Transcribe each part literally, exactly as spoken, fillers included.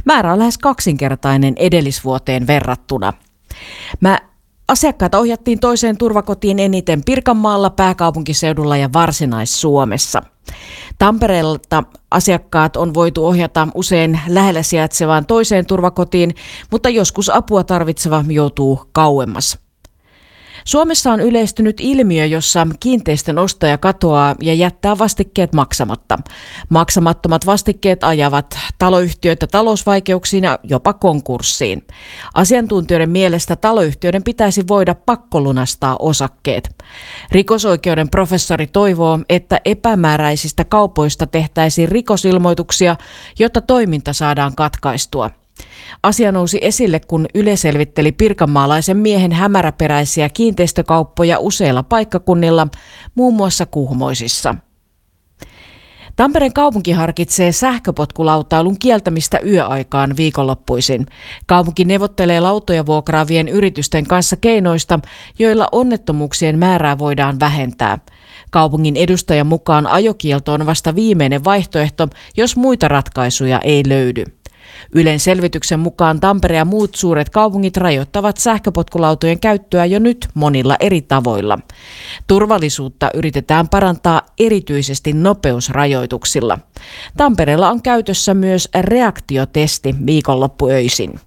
Määrä on lähes kaksinkertainen edellisvuoteen verrattuna. Mä Asiakkaita ohjattiin toiseen turvakotiin eniten Pirkanmaalla, pääkaupunkiseudulla ja Varsinais-Suomessa. Tampereelta asiakkaat on voitu ohjata usein lähellä sijaitsevaan toiseen turvakotiin, mutta joskus apua tarvitseva joutuu kauemmas. Suomessa on yleistynyt ilmiö, jossa kiinteistön ostaja katoaa ja jättää vastikkeet maksamatta. Maksamattomat vastikkeet ajavat taloyhtiöitä talousvaikeuksiin ja jopa konkurssiin. Asiantuntijoiden mielestä taloyhtiöiden pitäisi voida pakkolunastaa osakkeet. Rikosoikeuden professori toivoo, että epämääräisistä kaupoista tehtäisiin rikosilmoituksia, jotta toiminta saadaan katkaistua. Asia nousi esille, kun Yle selvitteli pirkanmaalaisen miehen hämäräperäisiä kiinteistökauppoja useilla paikkakunnilla, muun muassa Kuhmoisissa. Tampereen kaupunki harkitsee sähköpotkulautailun kieltämistä yöaikaan viikonloppuisin. Kaupunki neuvottelee lautoja vuokraavien yritysten kanssa keinoista, joilla onnettomuuksien määrää voidaan vähentää. Kaupungin edustajan mukaan ajokielto on vasta viimeinen vaihtoehto, jos muita ratkaisuja ei löydy. Ylen selvityksen mukaan Tampere ja muut suuret kaupungit rajoittavat sähköpotkulautojen käyttöä jo nyt monilla eri tavoilla. Turvallisuutta yritetään parantaa erityisesti nopeusrajoituksilla. Tampereella on käytössä myös reaktiotesti viikonloppuöisin.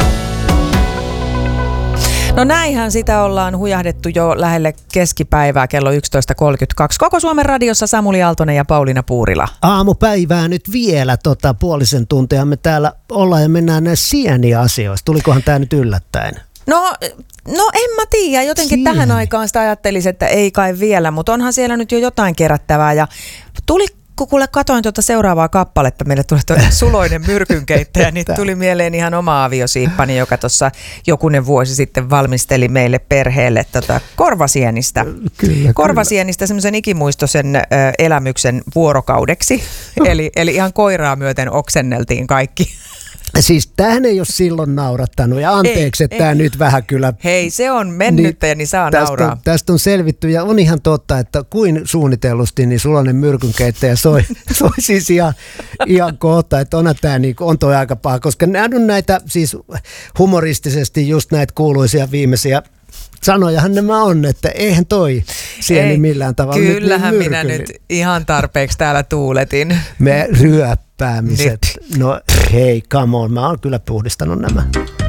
No näinhän sitä ollaan hujahdettu jo lähelle keskipäivää kello yksitoista kolmekymmentäkaksi. Koko Suomen radiossa Samuli Aaltonen ja Pauliina Puurila. Aamupäivää nyt vielä tota, puolisen tuntia me täällä ollaan ja mennään näissä sieniasioissa. Tulikohan tämä nyt yllättäen? No, no en mä tiedä. Jotenkin Sieni. Tähän aikaan sitä ajattelisi, että ei kai vielä, mutta onhan siellä nyt jo jotain kerättävää. Ja tuli kun kuule katoin tuota seuraavaa kappaletta, meille tuli tuo Suloinen myrkynkeittäjä, niin tuli mieleen ihan oma aviosiippani, joka tuossa jokunen vuosi sitten valmisteli meille perheelle tota korvasienistä. Kyllä, korvasienistä semmoisen ikimuistoisen ö, elämyksen vuorokaudeksi, eli, eli ihan koiraa myöten oksenneltiin kaikki. Siis tämähän ei ole silloin naurattanut ja anteeksi, ei, että ei. Tämä nyt vähän kyllä... Hei, se on mennyttä niin, ja niin saa tästä nauraa. On, tästä on selvitty ja on ihan totta, että kuin suunnitellusti, niin Suloinen myrkynkeittäjä soi, soi siis ihan, ihan kohta, että onhan tämä niin, on toi aika paha, koska nämä on näitä siis humoristisesti just näitä kuuluisia viimeisiä sanojahan nämä on, että eihän toi sieni Ei, millään tavalla kyllähän nyt minä nyt ihan tarpeeksi täällä tuuletin. Me ryöppäämiset. Nyt. No hei, come on, mä oon kyllä puhdistanut nämä.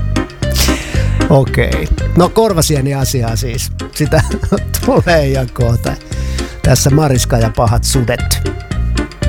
Okei. Okay. No korvasieni asiaa siis. Sitä tulee ihan kohta. Tässä Mariska ja pahat sudet.